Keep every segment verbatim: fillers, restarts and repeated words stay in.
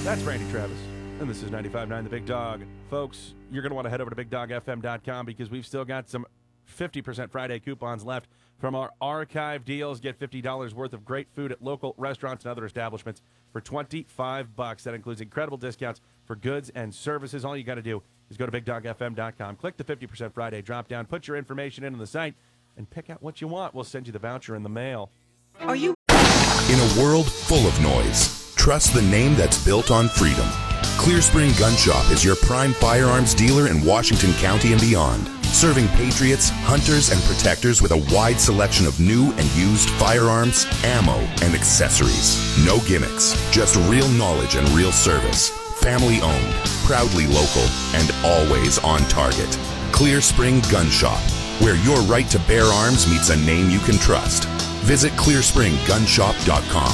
That's Randy Travis, and this is ninety-five point nine The Big Dog. Folks, you're going to want to head over to big dog f m dot com because we've still got some fifty percent Friday coupons left from our archive deals. Get fifty dollars worth of great food at local restaurants and other establishments for twenty-five bucks. That includes incredible discounts for goods and services. All you got to do is go to big dog f m dot com, click the fifty percent Friday drop down, put your information in on the site, and pick out what you want. We'll send you the voucher in the mail. Are you? In a world full of noise, trust the name that's built on freedom. Clear Spring Gun Shop is your prime firearms dealer in Washington County and beyond, serving patriots, hunters, and protectors with a wide selection of new and used firearms, ammo, and accessories. No gimmicks, just real knowledge and real service. Family owned, proudly local, and always on target. Clear Spring Gun Shop, where your right to bear arms meets a name you can trust. Visit clear spring gun shop dot com.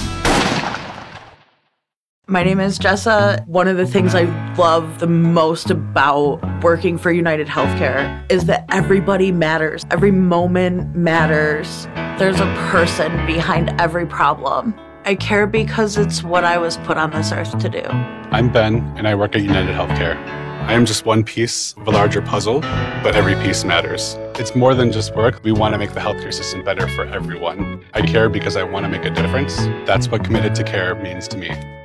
My name is Jessa. One of the things I love the most about working for United Healthcare is that everybody matters. Every moment matters. There's a person behind every problem. I care because it's what I was put on this earth to do. I'm Ben, and I work at United Healthcare. I am just one piece of a larger puzzle, but every piece matters. It's more than just work. We want to make the healthcare system better for everyone. I care because I want to make a difference. That's what committed to care means to me.